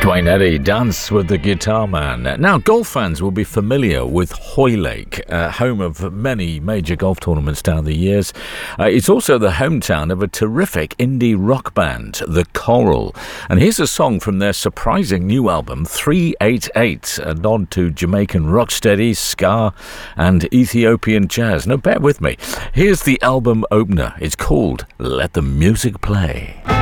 Dwayne Eddy, Dance with the Guitar Man. Now, golf fans will be familiar with Hoylake, home of many major golf tournaments down the years. It's also the hometown of a terrific indie rock band, The Coral. And here's a song from their surprising new album, 388, a nod to Jamaican rocksteady, ska, and Ethiopian jazz. Now, bear with me. Here's the album opener. It's called Let the Music Play.